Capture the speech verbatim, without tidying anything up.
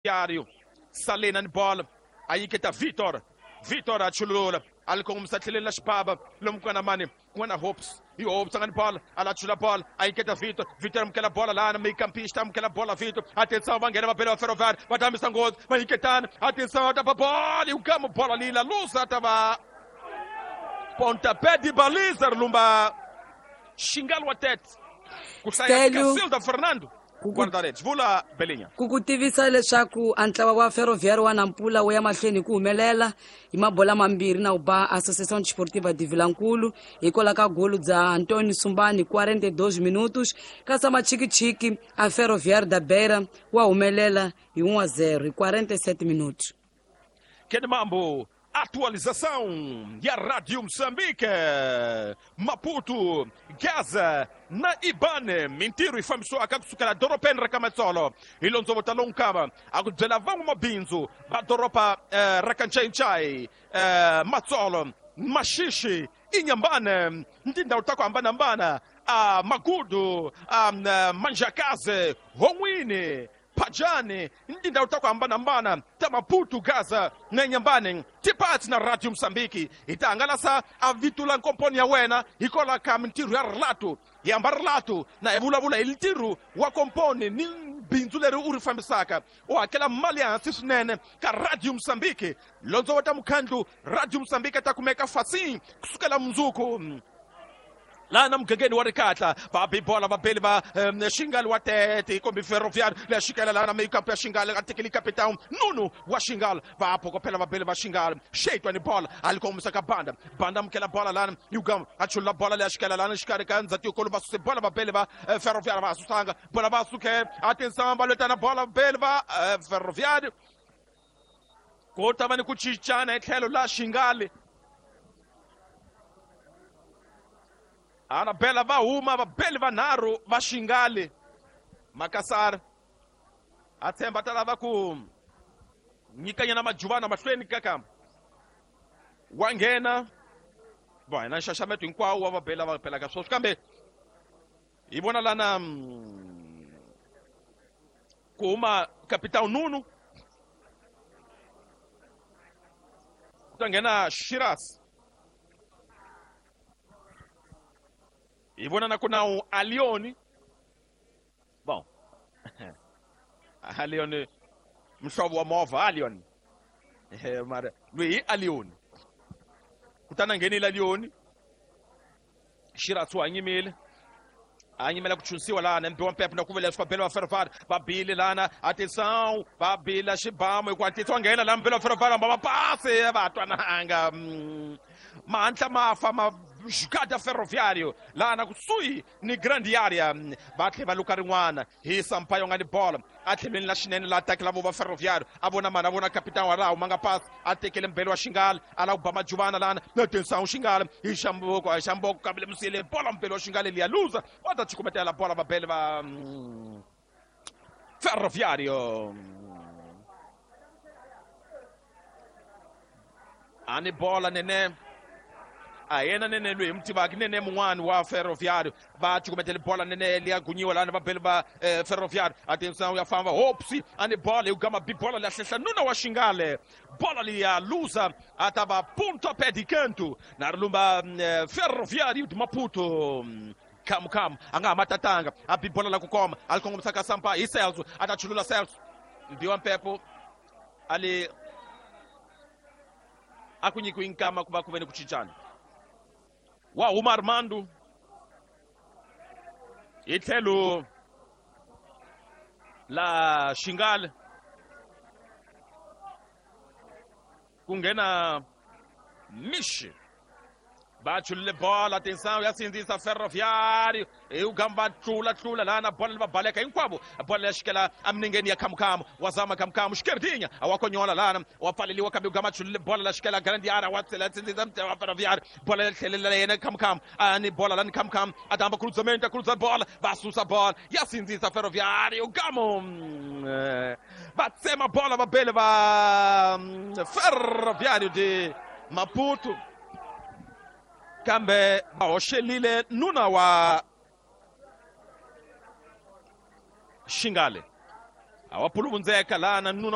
Ferroviário. Salena de bola. Aí que está Vitor. Vitor a chulula. Ali com o Satilin na Spaba. Lomcana Mani. Quando a Hopes. E o Hopes a bola. Ela chula bola. Aí que está Vitor. Vitor é aquela bola lá no meio campista. Aquela bola Vitor. Atenção, Vangueira pelo Ferroviário. Vai dar missão gozo. Mas que tá. Atenção, tava bola. E o campo bola ali. A luz tava. Pontapé de baliza, Lumba. Xingalo até. Stélio da Fernando. Guardaredes. Vula Belinha. Ku ku tivisa leswaku antlawa wa Ferroviário wa Nampula wu ya mahlweni ku humelela hi mabola mambirhi na uba Associação Desportiva de Vilankulu hikola ka golu bya Antônio Sumbani quarenta e dois minutos kasi machikichiki a Ferroviário da Beira wa humelela hi um a zero hi quarenta e sete minutos. Que mambo. Atualização e a Rádio Moçambique, Maputo, Gaza, na Ibane, Mintiro e Famso, a Kakusukara, Doropen Rakamatsolo, Ilonzo Botalongkama, Agudela Vamo Binzo, Badoropa Rakanchai, Matsolo, Mashishi, Inyambane, Ndinda Utako Ambanambana, Magudu, Manjakaze, Hongwini. Pajani, ndinda utako ambana mbana, Tamaputu Gaza, na Nyambane, tipati na Radio Msambiki, itaangalasa avitula nkomponi ya wena, ikola ka mtiru ya rlatu, ya mbarlatu, na evula vula ilitiru, wa komponi, ni binzuleri urifambisaka, wa kela mali ya sisunene, ka Radio Msambiki, lonzo wata mkandu, Radio Msambiki takumeka fasi, kusukala mzuku, lana mgegeni warikata babi bola babeli ba um, Shingal watete kombi Ferroviário la shikala lana meio campo ya Shingal atekeli capitão Nuno wa Shingal ba poko pela babeli ba Shingal sheito ni bola alikomsa ka banda banda mkela bola lana yugam achula bola la shikala lana shikara kanza tio kolo ba se bola babeli ba uh, Ferroviário ba sustanga bola ba suke atenção baleta na bola babeli ba uh, Ferroviário kota mani kuchichana ekhelo la Shingal. Ana bela va uma, va bela va naro, va Xingale. Makassar. Atemba talava ku Nikanya na majuvana mahlweni kaka. Wangena. Bom, na shashameto inkwao wa bela va pela ka so kambe. Ibona lana kuma capitão Nuno. Tangena Shiraz. E vou na kuna o Alione. Bom. Alione. Mshobo wa mova Alione. Eh mara. Lui Alione. Kutana ngeni la Alione. Shiratu anyimele. Anyimele kuchunsiwa lana mpewa mpepo na kuvela kwa belo wa Ferroviário. Babili lana atenção. Babila shibamo kwa tito ngena la mbelo Ferroviário mbaba passe abatwa nanga. Manta mafa ma jogada Ferroviário lá na kusui ni grande área batle balukaringwana hi sampaio ngani bola atle la chinene la ataque la vova Ferroviário abona mana abona capitão arau manga pass atekele mbelo wa Shingal ala ubama juvana lana atenção Shingal hi shamboko shamboko kabile musile bola mbelo wa Shingal ele aluza wata chikumetea la bola babele ba mm, Ferroviário ani bola nene Aena nene lui mtibaki nene mwani wa Ferroviário bati kumetele bola nene lia gunyiwa lana babele ba eh, Ferroviário atenção ya famba opsi ane bola ugama bi bola la sesa nuna wa Xingale bola lia luza ataba punto pé de canto na rumba eh, Ferroviário de Maputo kam kam anga matatanga abi bola la kukoma alikongo msaka sampa iselso atachulula selso ndiwa mpepo ali akunyiku inkama kuba kuveni kuchichana wa uma Armando itelo la Xingale kungena Mishi bachule bola atenção ya sindisa Ferroviário e o gamba chula chula lá na bola baleka inkwabo bola yashikela amningeni ya kamkam wazama kamkam esquerdinha awakonyola lá wapaliliwa kabi gamba chule bola yashikela grande área watsela sindisa Ferroviário bola yashikela yena kamkam ani bola lá kamkam adamba cruzamento cruza bola basusa bola ya sindisa Ferroviário gamo batsema bola babele ba Ferroviário de Maputo kambe baoshelile nuna wa Xingale awapulubunzeka lana nuna